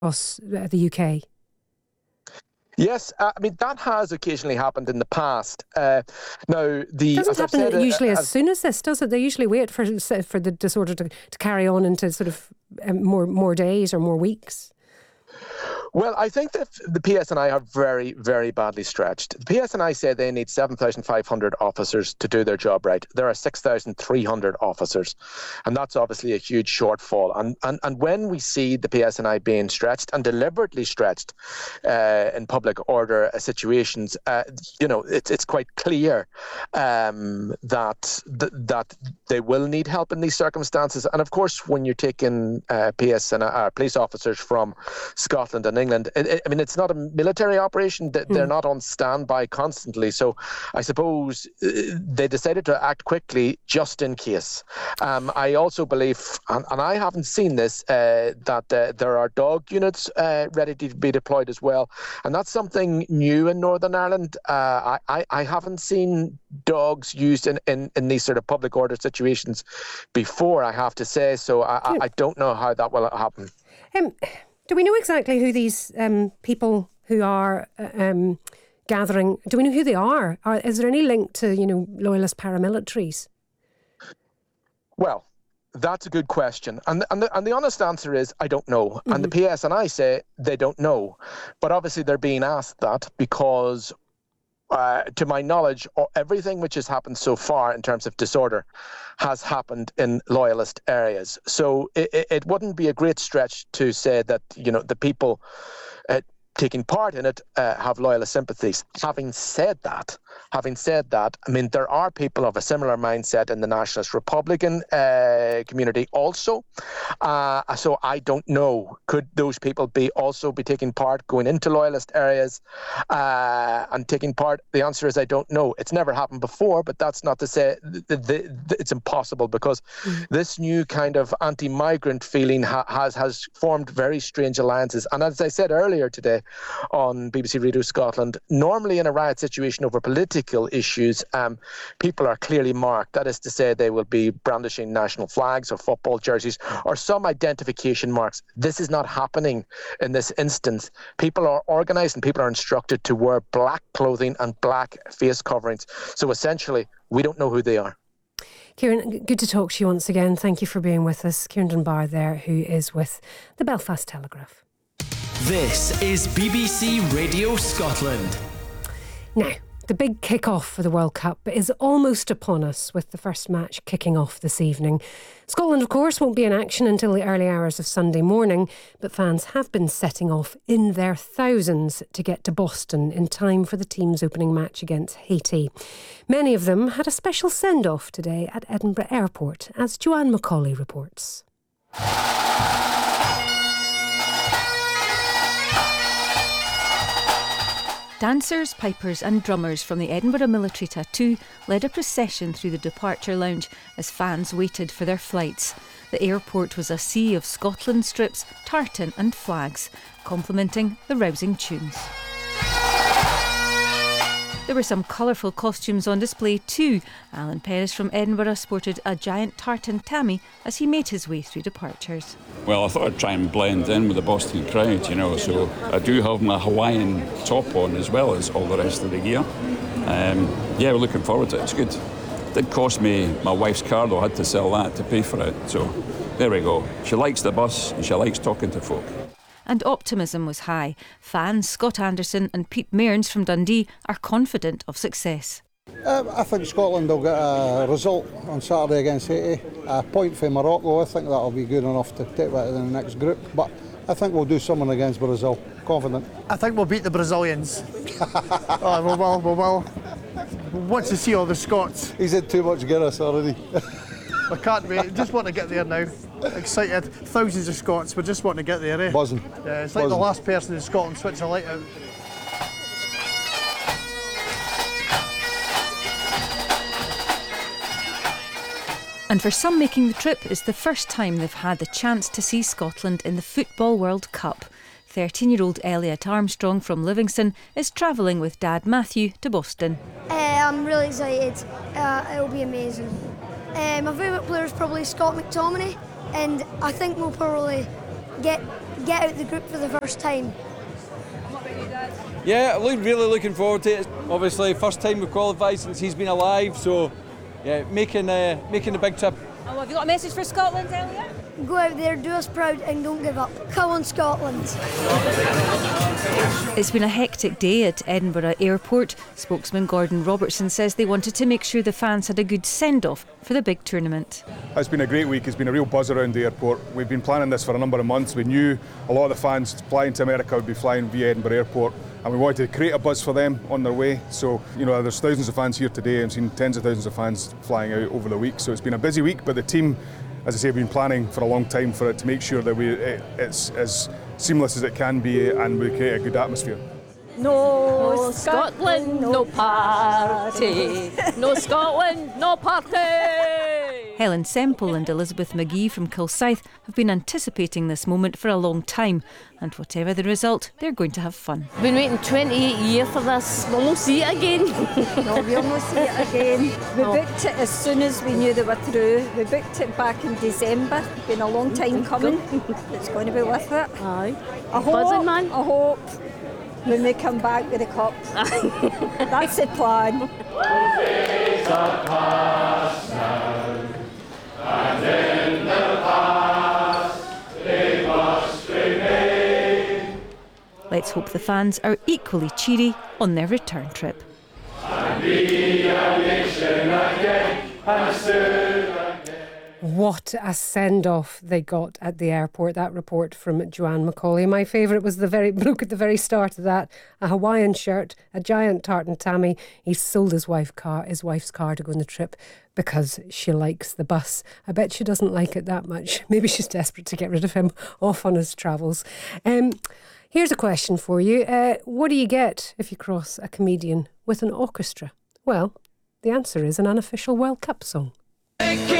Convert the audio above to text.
across the UK? Yes, I mean, that has occasionally happened in the past. Now, It doesn't happen usually as soon as this, does it? They usually wait for the disorder to carry on into sort of more days or more weeks. Well, I think that the PSNI are very, very badly stretched. The PSNI say they need 7,500 officers to do their job right. There are 6,300 officers, and that's obviously a huge shortfall. And when we see the PSNI being stretched and deliberately stretched in public order situations, it's quite clear that they will need help in these circumstances. And of course, when you're taking police officers from Scotland and England, I mean, it's not a military operation. They're not on standby constantly. So I suppose they decided to act quickly just in case. I also believe, and I haven't seen this, that there are dog units ready to be deployed as well. And that's something new in Northern Ireland. I haven't seen dogs used in these sort of public order situations before, I have to say. So I don't know how that will happen. Do we know exactly who these people who are gathering, do we know who they are? Is there any link to, loyalist paramilitaries? Well, that's a good question. And the honest answer is, I don't know. Mm-hmm. And the PSNI say they don't know. But obviously they're being asked that because, to my knowledge, everything which has happened so far in terms of disorder has happened in loyalist areas. So it wouldn't be a great stretch to say that, the people taking part in it have loyalist sympathies. Having said that, I mean, there are people of a similar mindset in the Nationalist Republican community also. So I don't know. Could those people be taking part, going into loyalist areas and taking part? The answer is I don't know. It's never happened before, but that's not to say it's impossible, because this new kind of anti-migrant feeling has formed very strange alliances. And as I said earlier today on BBC Radio Scotland, normally in a riot situation over political issues, people are clearly marked. That is to say, they will be brandishing national flags or football jerseys or some identification marks. This is not happening in this instance. People are organised and people are instructed to wear black clothing and black face coverings. So essentially, we don't know who they are. Kieran, good to talk to you once again. Thank you for being with us. Kieran Dunbar there, who is with the Belfast Telegraph. This is BBC Radio Scotland. Now, the big kick-off for the World Cup is almost upon us, with the first match kicking off this evening. Scotland, of course, won't be in action until the early hours of Sunday morning, but fans have been setting off in their thousands to get to Boston in time for the team's opening match against Haiti. Many of them had a special send-off today at Edinburgh Airport, as Joanne Macaulay reports. Dancers, pipers and drummers from the Edinburgh Military Tattoo led a procession through the departure lounge as fans waited for their flights. The airport was a sea of Scotland strips, tartan and flags, complementing the rousing tunes. There were some colourful costumes on display too. Alan Perez from Edinburgh sported a giant tartan tammy as he made his way through departures. Well, I thought I'd try and blend in with the Boston crowd, so I do have my Hawaiian top on as well as all the rest of the gear. We're looking forward to it. It's good. It did cost me my wife's car, though. I had to sell that to pay for it. So there we go. She likes the bus and she likes talking to folk. And optimism was high. Fans Scott Anderson and Pete Mearns from Dundee are confident of success. I think Scotland will get a result on Saturday against Haiti. A point for Morocco. I think that'll be good enough to take that to the next group. But I think we'll do something against Brazil. Confident. I think we'll beat the Brazilians. We will. We want to see all the Scots. He's had too much Guinness already. I can't wait. Just want to get there now. Excited. Thousands of Scots. We just want to get there, eh? Buzzing. Yeah, it's like the last person in Scotland switch the light out. And for some making the trip, it's the first time they've had the chance to see Scotland in the Football World Cup. 13-year-old Elliot Armstrong from Livingston is travelling with dad Matthew to Boston. I'm really excited. It'll be amazing. My favourite player is probably Scott McTominay, and I think we'll probably get out the group for the first time. Yeah, really looking forward to it. Obviously, first time we've qualified since he's been alive, so yeah, making the big trip. Oh, have you got a message for Scotland, Elliot? Go out there, do us proud and don't give up. Come on, Scotland. It's been a hectic day at Edinburgh Airport. Spokesman Gordon Robertson says they wanted to make sure the fans had a good send-off for the big tournament. It's been a great week. It's been a real buzz around the airport. We've been planning this for a number of months. We knew a lot of the fans flying to America would be flying via Edinburgh Airport, and we wanted to create a buzz for them on their way. So, there's thousands of fans here today. I've seen tens of thousands of fans flying out over the week. So it's been a busy week, but the team, as I say, have been planning for a long time for it to make sure that it's as seamless as it can be and we create a good atmosphere. No Scotland, no party. No Scotland, no party. Helen Semple and Elizabeth McGee from Kilsyth have been anticipating this moment for a long time, and whatever the result, they're going to have fun. We've been waiting 28 years for this. We'll not see it again. No, we'll not see it again. We booked it as soon as we knew they were through. We booked it back in December. It's been a long time coming. It's going to be worth it. Aye. I hope when we come back with the cup. That's the plan. And in the past they must remain. Let's hope the fans are equally cheery on their return trip. And be a nation again, and soon again. What a send-off they got at the airport. That report from Joanne Macaulay. My favourite was look at the very start of that. A Hawaiian shirt, a giant tartan tammy. He sold his wife's car to go on the trip because she likes the bus. I bet she doesn't like it that much. Maybe she's desperate to get rid of him off on his travels. Here's a question for you. What do you get if you cross a comedian with an orchestra? Well, the answer is an unofficial World Cup song.